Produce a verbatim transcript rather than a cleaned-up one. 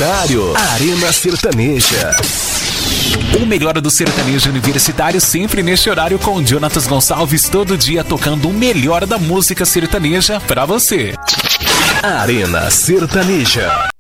Universitário. Arena Sertaneja. O melhor do sertanejo universitário sempre neste horário com Jonatas Gonçalves, todo dia tocando o melhor da música sertaneja pra você. Arena Sertaneja.